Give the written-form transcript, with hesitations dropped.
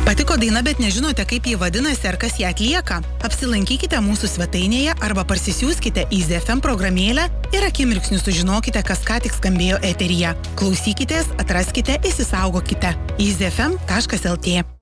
Patiko daina, bet nežinote, kaip jį vadinasi ar kas ją atlieka? Apsilankykite mūsų svetainėje arba parsisiųskite Easy FM programėlę ir akimirksniu sužinokite, kas ką tik skambėjo eteryje. Klausykitės, atraskite, įsisaugokite. easyfm.lt